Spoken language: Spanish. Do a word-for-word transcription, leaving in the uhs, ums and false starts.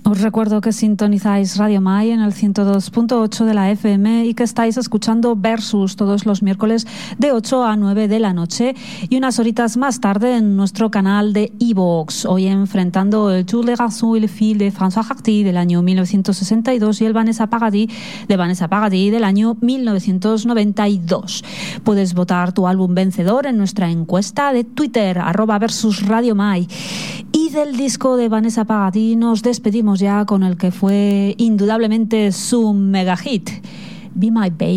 Os recuerdo que sintonizáis Radio Mai en el ciento dos punto ocho de la F M y que estáis escuchando Versus todos los miércoles de ocho a nueve de la noche y unas horitas más tarde en nuestro canal de iVoox. Hoy enfrentando el Tour de Garçons y le Fil de François Hardy del año mil novecientos sesenta y dos y el Vanessa Paradis de Vanessa Paradis del año mil novecientos noventa y dos. Puedes votar tu álbum vencedor en nuestra encuesta de Twitter, arroba Versus Radio Mai. Y del disco de Vanessa Paradis nos despedimos ya con el que fue indudablemente su mega hit, Be My Baby.